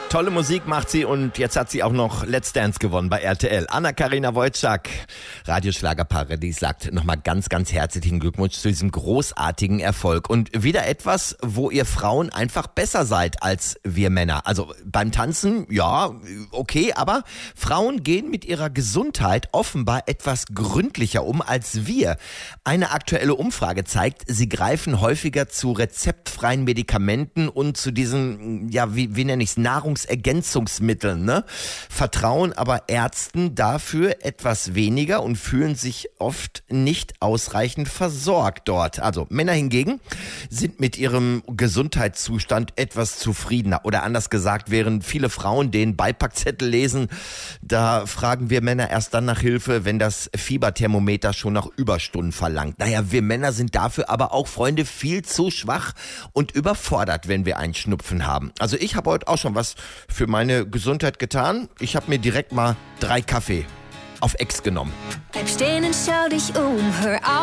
Tolle Musik macht sie und jetzt hat sie auch noch Let's Dance gewonnen bei RTL. Anna-Karina Wojcik, Radioschlagerparadies, sagt nochmal ganz, ganz herzlichen Glückwunsch zu diesem großartigen Erfolg. Und wieder etwas, wo ihr Frauen einfach besser seid als wir Männer. Also beim Tanzen, ja, okay, aber Frauen gehen mit ihrer Gesundheit offenbar etwas gründlicher um als wir. Eine aktuelle Umfrage zeigt, sie greifen häufiger zu rezeptfreien Medikamenten und zu diesen, ja, wie nenne ich es, Nahrungsergänzungsmitteln, ne? Vertrauen aber Ärzten dafür etwas weniger und fühlen sich oft nicht ausreichend versorgt dort. Also Männer hingegen sind mit ihrem Gesundheitszustand etwas zufriedener. Oder anders gesagt, während viele Frauen den Beipackzettel lesen, da fragen wir Männer erst dann nach Hilfe, wenn das Fieberthermometer schon nach Überstunden verlangt. Naja, wir Männer sind dafür aber auch, Freunde, viel zu schwach und überfordert, wenn wir einen Schnupfen haben. Also ich habe heute auch schon was für meine Gesundheit getan. Ich habe mir direkt mal 3 Kaffee auf Ex genommen. Bleib stehen und schau dich um, hör auf.